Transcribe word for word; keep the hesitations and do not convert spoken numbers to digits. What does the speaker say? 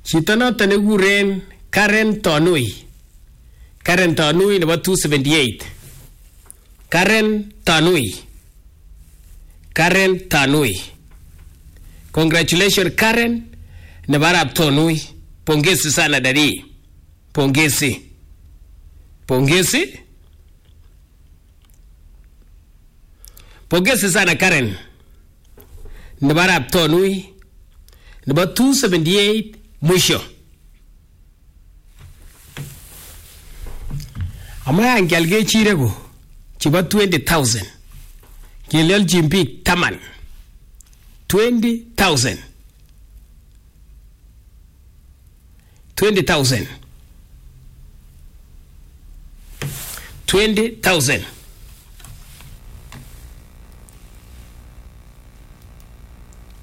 Chito noton nekikuren Karen Tanui. Karen Tanui nebo two seventy-eight. Karen Tanui. Karen Tanui. Congratulations Karen nebo Arap Tanui. Pongezi sana dadi. Pongezi. Pongezi. Pongezi sana Karen nebo Arap Tanui nebo two seventy-eight mwisho. Amaya ngial kechireko chebo twenty thousand. Kilel jimbik taman. twenty thousand. twenty thousand. twenty thousand.